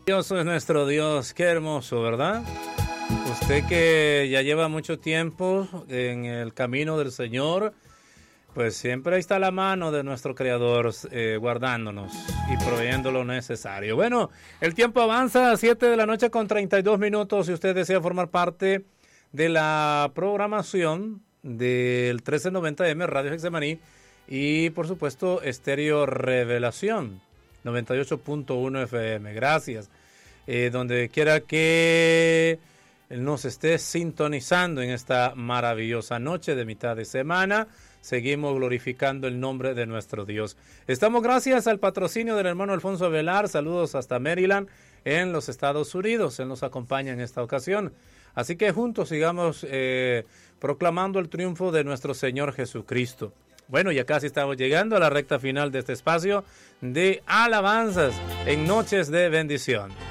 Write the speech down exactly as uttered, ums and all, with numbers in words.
Dios es nuestro Dios, qué hermoso, ¿verdad? Usted que ya lleva mucho tiempo en el camino del Señor, pues siempre ahí está la mano de nuestro Creador eh, guardándonos y proveyendo lo necesario. Bueno, el tiempo avanza a siete de la noche con treinta y dos minutos. Si usted desea formar parte de la programación del trece noventa eme Radio Getsemaní y por supuesto Estéreo Revelación noventa y ocho punto uno efe eme. Gracias. Eh, donde quiera que nos esté sintonizando en esta maravillosa noche de mitad de semana, seguimos glorificando el nombre de nuestro Dios. Estamos gracias al patrocinio del hermano Alfonso Velar. Saludos hasta Maryland en los Estados Unidos. Él nos acompaña en esta ocasión. Así que juntos sigamos eh, proclamando el triunfo de nuestro Señor Jesucristo. Bueno, ya casi estamos llegando a la recta final de este espacio de alabanzas en Noches de Bendición.